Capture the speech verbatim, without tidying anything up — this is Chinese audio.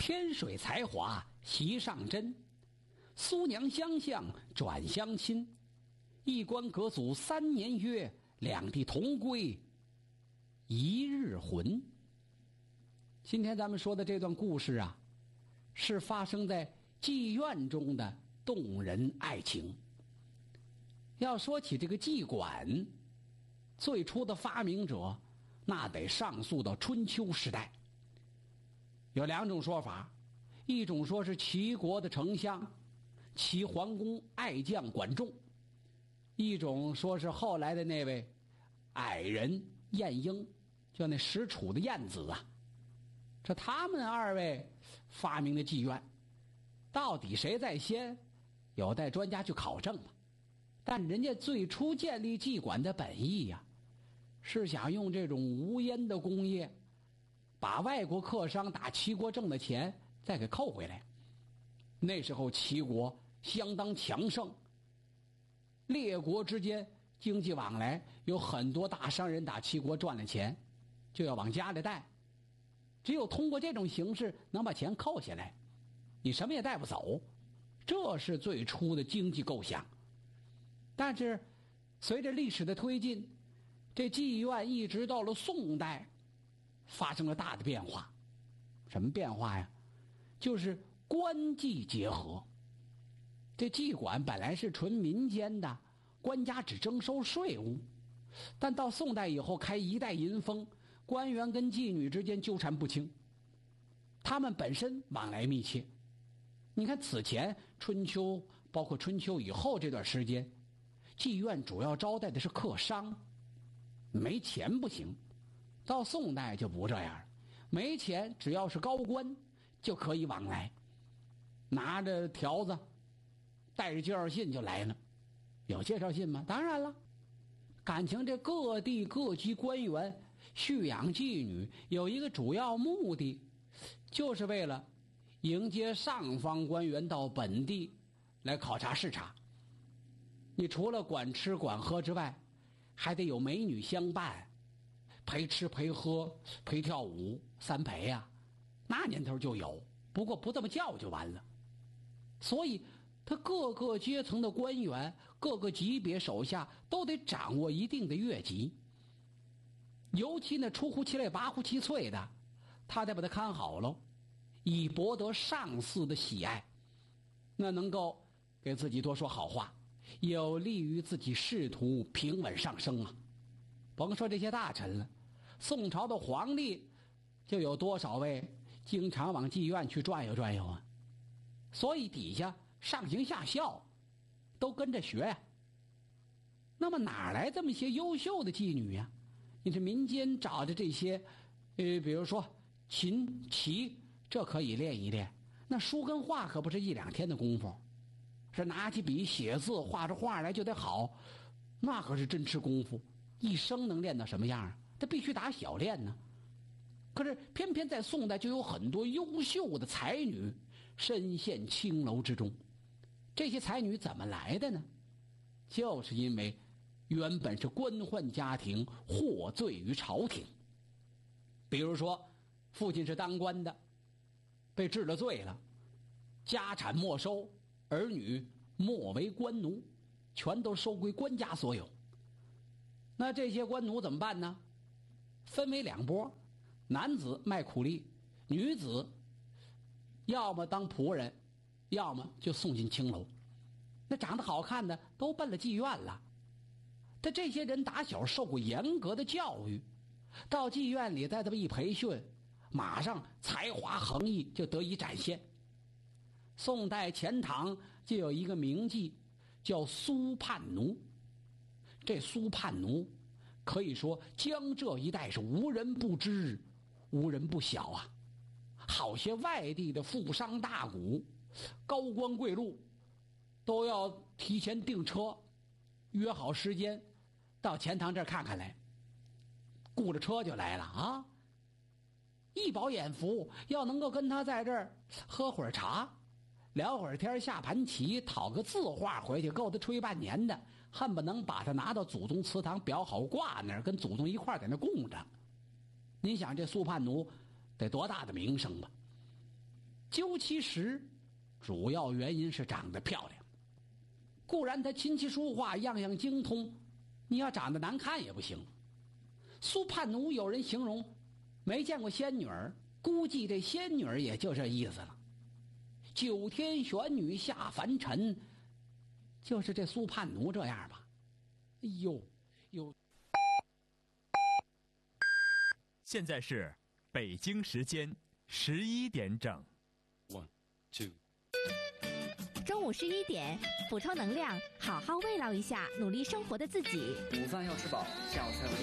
天水才华席上珍，苏娘相向转相亲。一关隔阻三年约，两地同归一日魂。今天咱们说的这段故事啊，是发生在妓院中的动人爱情。要说起这个妓馆，最初的发明者那得上溯到春秋时代。有两种说法，一种说是齐国的丞相齐桓公爱将管仲，一种说是后来的那位矮人晏婴，就那石楚的晏子啊。这他们二位发明的妓院，到底谁在先，有待专家去考证吧。但人家最初建立妓馆的本意呀、啊，是想用这种无烟的工业，把外国客商打齐国挣的钱再给扣回来。那时候齐国相当强盛，列国之间经济往来，有很多大商人打齐国赚了钱，就要往家里带。只有通过这种形式能把钱扣下来，你什么也带不走，这是最初的经济构想。但是随着历史的推进，这妓院一直到了宋代发生了大的变化。什么变化呀？就是官妓结合。这妓馆本来是纯民间的，官家只征收税务，但到宋代以后开一代银风，官员跟妓女之间纠缠不清，他们本身往来密切。你看此前春秋，包括春秋以后这段时间，妓院主要招待的是客商，没钱不行。到宋代就不这样了，没钱只要是高官就可以往来，拿着条子带着介绍信就来了。有介绍信吗？当然了。感情这各地各级官员蓄养妓女有一个主要目的，就是为了迎接上方官员到本地来考察视察。你除了管吃管喝之外，还得有美女相伴，陪吃陪喝陪跳舞，三陪呀、啊。那年头就有，不过不这么叫就完了。所以他各个阶层的官员，各个级别手下都得掌握一定的乐级，尤其那出乎其类拔乎其萃的，他得把他看好喽，以博得上司的喜爱，那能够给自己多说好话，有利于自己仕途平稳上升啊。甭说这些大臣了，宋朝的皇帝就有多少位经常往妓院去转悠转悠啊。所以底下上行下效都跟着学呀、啊。那么哪来这么些优秀的妓女呀、啊？你是民间找的这些，呃，比如说琴棋，这可以练一练。那书跟画可不是一两天的功夫，是拿起笔写字画着画来就得好，那可是真吃功夫，一生能练到什么样啊？他必须打小练呢。可是偏偏在宋代就有很多优秀的才女深陷青楼之中。这些才女怎么来的呢？就是因为原本是官宦家庭获罪于朝廷。比如说父亲是当官的，被治了罪了，家产没收，儿女莫为官奴，全都收归官家所有。那这些官奴怎么办呢？分为两拨，男子卖苦力，女子要么当仆人，要么就送进青楼。那长得好看的都奔了妓院了。但这些人打小受过严格的教育，到妓院里再这么一培训，马上才华横溢就得以展现。宋代钱塘就有一个名妓叫苏盼奴。这苏盼奴可以说江浙一带是无人不知无人不晓啊。好些外地的富商大贾高官贵禄都要提前订车，约好时间到钱塘这儿看看来，雇着车就来了啊！一饱眼福，要能够跟他在这儿喝会儿茶，聊会儿天，下盘棋，讨个字画回去，够他吹半年的，恨不能把他拿到祖宗祠堂裱好挂那儿，跟祖宗一块在那供着。您想这苏盼奴得多大的名声吧？ 究其实，主要原因是长得漂亮。固然她琴棋书画样样精通，你要长得难看也不行。苏盼奴有人形容没见过仙女儿，估计这仙女儿也就这意思了。九天玄女下凡尘，就是这苏盼奴这样吧。哎呦呦！ 现在是北京时间十一点整。 One, two。 中午十一点，补充能量，好好慰劳一下努力生活的自己。 午饭要吃饱，下午才有